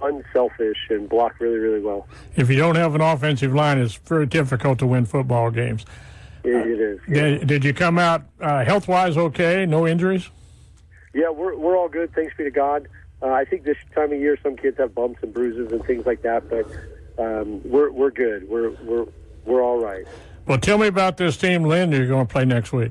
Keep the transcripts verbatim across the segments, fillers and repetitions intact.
unselfish and block really, really well. If you don't have an offensive line, it's very difficult to win football games. It, it is. Yeah. Did, did you come out uh, health-wise okay? No injuries? Yeah, we're we're all good. Thanks be to God. Uh, I think this time of year, some kids have bumps and bruises and things like that, but um, we're we're good. We're we're we're all right. Well, tell me about this team, Lynn, you're going to play next week.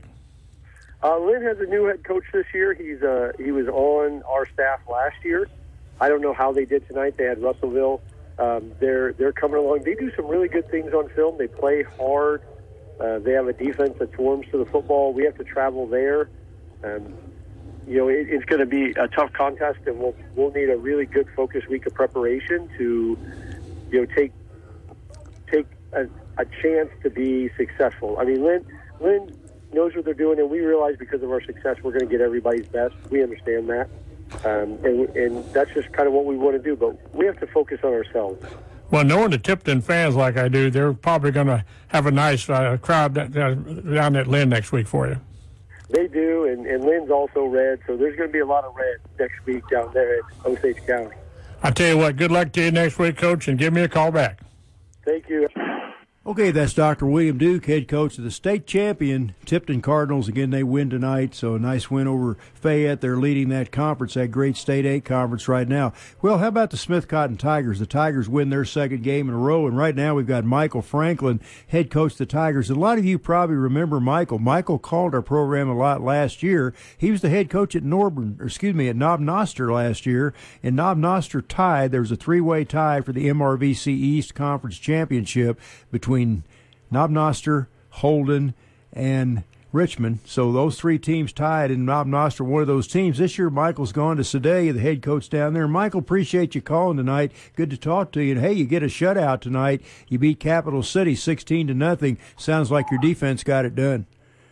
Uh, Lynn has a new head coach this year. He's uh, he was on our staff last year. I don't know how they did tonight. They had Russellville. Um, they're they're coming along. They do some really good things on film. They play hard. Uh, they have a defense that forms to the football. We have to travel there. Um, you know, it, it's going to be a tough contest, and we'll we'll need a really good focused week of preparation to, you know, take take a, a chance to be successful. I mean, Lynn Lynn knows what they're doing, and we realize because of our success, we're going to get everybody's best. We understand that. Um, and, and that's just kind of what we want to do, but we have to focus on ourselves. Well, knowing the Tipton fans like I do, they're probably going to have a nice uh, crowd that, uh, down at Lynn next week for you. They do, and, and Lynn's also red, so there's going to be a lot of red next week down there at Osage County. I tell you what, good luck to you next week, Coach, and give me a call back. Thank you. Okay, that's Doctor William Duke, head coach of the state champion Tipton Cardinals. Again, they win tonight, so a nice win over Fayette. They're leading that conference, that great State eight conference right now. Well, how about the Smith Cotton Tigers? The Tigers win their second game in a row, and right now we've got Michael Franklin, head coach of the Tigers. A lot of you probably remember Michael. Michael called our program a lot last year. He was the head coach at Norburn, or excuse me, at Knob Noster last year, and Knob Noster tied. There was a three-way tie for the M R V C East Conference Championship between between Knob Noster, Holden, and Richmond. So those three teams tied, and Knob Noster, one of those teams. This year, Michael's gone to Sedalia, the head coach down there. Michael, appreciate you calling tonight. Good to talk to you. And, hey, you get a shutout tonight. You beat Capital City sixteen to nothing. Sounds like your defense got it done.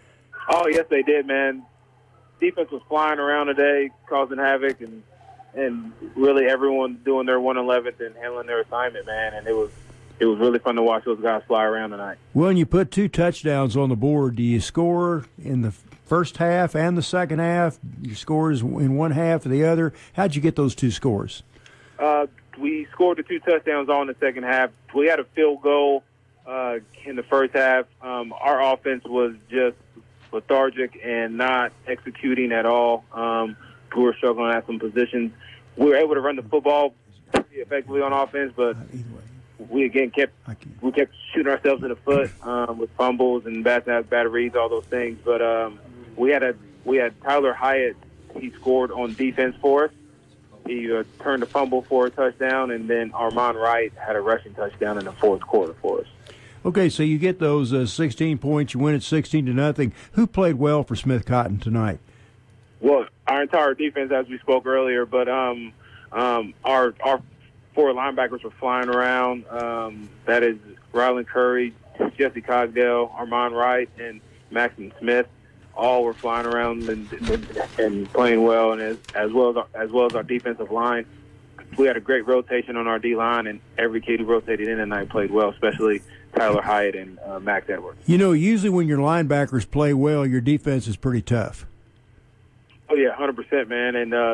Oh, yes, they did, man. Defense was flying around today, causing havoc, and and really everyone doing their one eleventh and handling their assignment, man. And it was It was really fun to watch those guys fly around tonight. Well, and you put two touchdowns on the board. Do you score in the first half and the second half? Your scores in one half or the other? How'd you get those two scores? Uh, we scored the two touchdowns all in the second half. We had a field goal uh, in the first half. Um, our offense was just lethargic and not executing at all. Um, we were struggling at some positions. We were able to run the football effectively on offense, but we again kept we kept shooting ourselves in the foot um, with fumbles and bad bad reads, all those things. But um, we had a we had Tyler Hyatt. He scored on defense for us. He uh, turned a fumble for a touchdown, and then Armand Wright had a rushing touchdown in the fourth quarter for us. Okay, so you get those uh, sixteen points. You win at sixteen to nothing. Who played well for Smith Cotton tonight? Well, our entire defense, as we spoke earlier, but um, um, our our four linebackers were flying around. Um, that is Ryland Curry, Jesse Cogdell, Armand Wright, and Maxon Smith. All were flying around and, and playing well, and as, as well as our, as well as our defensive line. We had a great rotation on our D line, and every kid who rotated in tonight played well, especially Tyler Hyatt and uh, Max Edwards. You know, usually when your linebackers play well, your defense is pretty tough. Oh yeah, one hundred percent, man. And uh,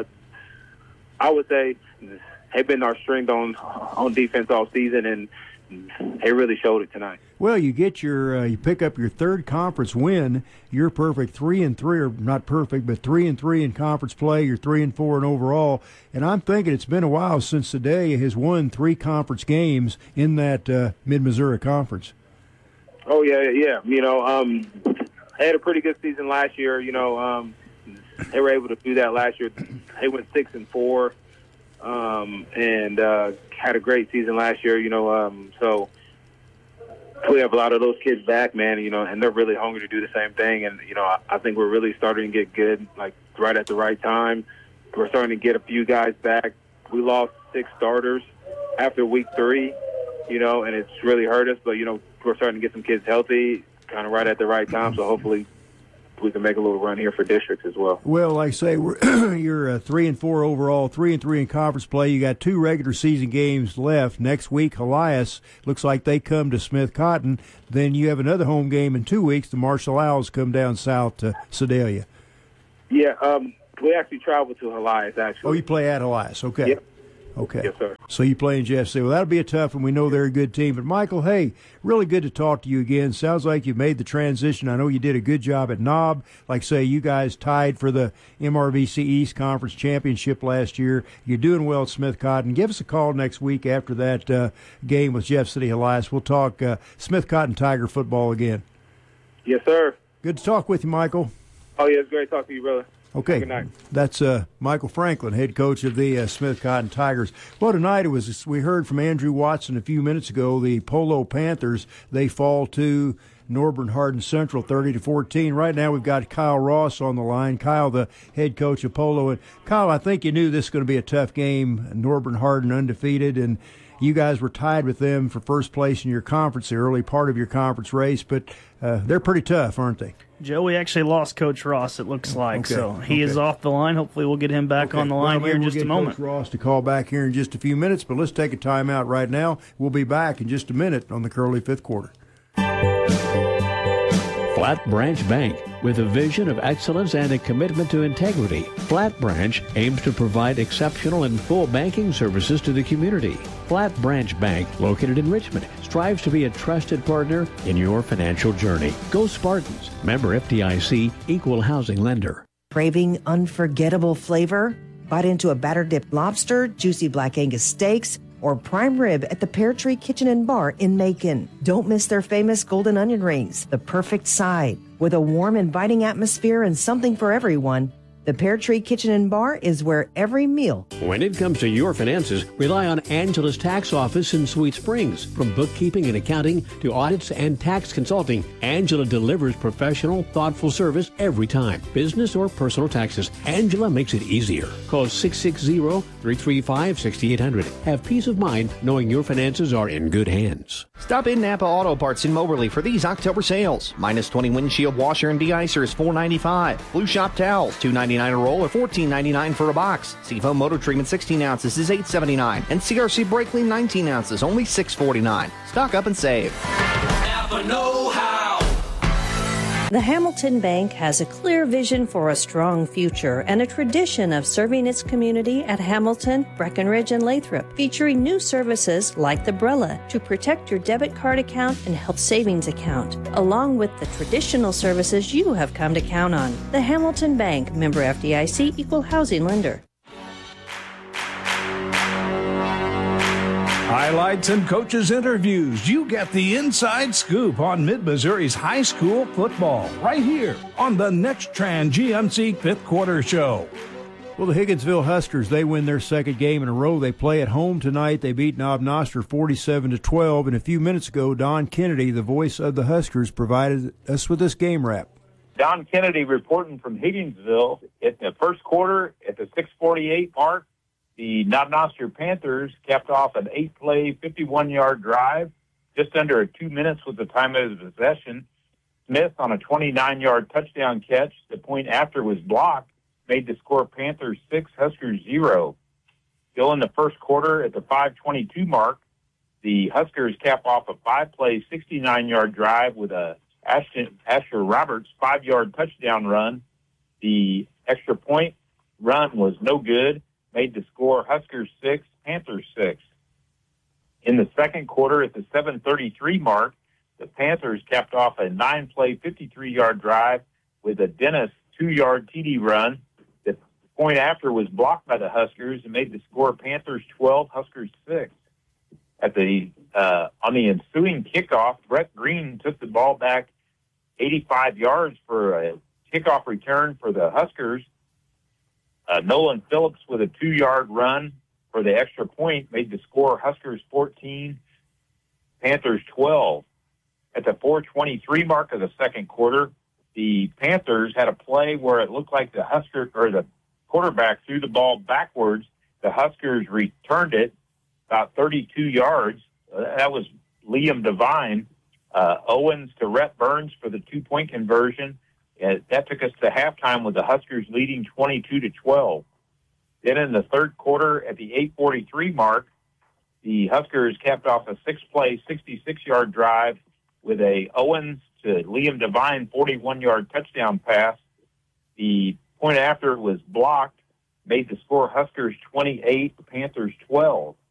I would say they've been our strength on on defense all season, and they really showed it tonight. Well, you get your uh, you pick up your third conference win. You're perfect, three and three, or not perfect, but three and three in conference play. You're three and four in overall. And I'm thinking it's been a while since Sedalia has won three conference games in that uh, Mid-Missouri Conference. Oh yeah, yeah. You know, um, they had a pretty good season last year. You know, um, they were able to do that last year. They went six and four. Um, and uh, had a great season last year, you know. Um, so we have a lot of those kids back, man, you know, and they're really hungry to do the same thing. And, you know, I, I think we're really starting to get good, like, right at the right time. We're starting to get a few guys back. We lost six starters after week three, you know, and it's really hurt us. But, you know, we're starting to get some kids healthy kind of right at the right time. So hopefully we can make a little run here for districts as well. Well, like I say, we're you're uh, three and four overall, three and three in conference play. You got two regular season games left next week. Elias looks like they come to Smith Cotton. Then you have another home game in two weeks. The Marshall Owls come down south to Sedalia. Yeah, um, we actually travel to Elias. Actually. Oh, you play at Elias? Okay. Yep. Okay. Yes, sir. So you play in Jeff City. Well, that'll be a tough one. We know they're a good team. But, Michael, hey, really good to talk to you again. Sounds like you made the transition. I know you did a good job at Knob. Like, say, you guys tied for the M R V C East Conference Championship last year. You're doing well at Smith Cotton. Give us a call next week after that uh, game with Jeff City Elias. We'll talk uh, Smith Cotton Tiger football again. Yes, sir. Good to talk with you, Michael. Oh, yeah, it's great talking to you, brother. Okay, Good night. That's uh, Michael Franklin, head coach of the uh, Smith Cotton Tigers. Well, tonight it was. We heard from Andrew Watson a few minutes ago. The Polo Panthers, they fall to Norburn Hardin Central, thirty to fourteen. Right now, we've got Kyle Ross on the line. Kyle, the head coach of Polo, and Kyle, I think you knew this was going to be a tough game. Norburn Hardin undefeated, and you guys were tied with them for first place in your conference, the early part of your conference race. But uh, they're pretty tough, aren't they? Joe, we actually lost Coach Ross, it looks like, okay. so he okay. is off the line. Hopefully we'll get him back okay. on the line well, here in we'll just get a moment. Coach Ross to call back here in just a few minutes, but let's take a timeout right now. We'll be back in just a minute on the Curly Fifth Quarter. Flat Branch Bank. With a vision of excellence and a commitment to integrity, Flat Branch aims to provide exceptional and full banking services to the community. Flat Branch Bank, located in Richmond, strives to be a trusted partner in your financial journey. Go Spartans. Member F D I C, Equal Housing Lender. Craving unforgettable flavor? Bite into a batter-dipped lobster, juicy black Angus steaks, or prime rib at the Pear Tree Kitchen and Bar in Macon. Don't miss their famous golden onion rings, the perfect side. With a warm, inviting atmosphere and something for everyone, the Pear Tree Kitchen and Bar is where every meal. When it comes to your finances, rely on Angela's Tax Office in Sweet Springs. From bookkeeping and accounting to audits and tax consulting, Angela delivers professional, thoughtful service every time. Business or personal taxes, Angela makes it easier. Call six six zero, three three five, six eight zero zero. Have peace of mind knowing your finances are in good hands. Stop in Napa Auto Parts in Moberly for these October sales. Minus twenty windshield washer and de-icer is four ninety-five. Blue Shop towels, two ninety-nine a roll or fourteen ninety-nine for a box. Seafoam motor treatment sixteen ounces is eight seventy-nine. And C R C brake clean nineteen ounces, only six forty-nine. Stock up and save. Napa know-how. The Hamilton Bank has a clear vision for a strong future and a tradition of serving its community at Hamilton, Breckenridge, and Lathrop, featuring new services like the Brella to protect your debit card account and health savings account, along with the traditional services you have come to count on. The Hamilton Bank, member F D I C, Equal Housing Lender. Highlights and coaches' interviews. You get the inside scoop on Mid-Missouri's high school football right here on the Next Trans G M C Fifth Quarter Show. Well, the Higginsville Huskers, they win their second game in a row. They play at home tonight. They beat Knob Noster forty-seven to twelve. And a few minutes ago, Don Kennedy, the voice of the Huskers, provided us with this game wrap. Don Kennedy reporting from Higginsville. At the first quarter, at the six forty-eight mark, the Knob Noster Panthers capped off an eight-play, fifty-one-yard drive, just under two minutes with the time of his possession. Smith, on a twenty-nine-yard touchdown catch, the point after was blocked, made the score Panthers six, Huskers zero. Still in the first quarter, at the five twenty-two mark, the Huskers cap off a five-play, sixty-nine-yard drive with a Ashton, Asher Roberts five-yard touchdown run. The extra point run was no good, made the score Huskers six, Panthers six. In the second quarter, at the seven thirty-three mark, the Panthers capped off a nine-play, fifty-three-yard drive with a Dennis two-yard T D run. The point after was blocked by the Huskers and made the score Panthers twelve, Huskers six. At the uh, on the ensuing kickoff, Brett Green took the ball back eighty-five yards for a kickoff return for the Huskers. Uh, Nolan Phillips with a two-yard run for the extra point made the score Huskers fourteen, Panthers twelve. At the four twenty-three mark of the second quarter, the Panthers had a play where it looked like the Husker or the quarterback threw the ball backwards. The Huskers returned it about thirty-two yards. Uh, that was Liam Devine. Uh, Owens to Rhett Burns for the two-point conversion. Uh, that took us to halftime with the Huskers leading twenty-two to twelve. Then in the third quarter, at the eight forty-three mark, the Huskers capped off a six-play, sixty-six-yard drive with a Owens to Liam Devine forty-one-yard touchdown pass. The point after it was blocked, made the score Huskers twenty-eight, Panthers twelve.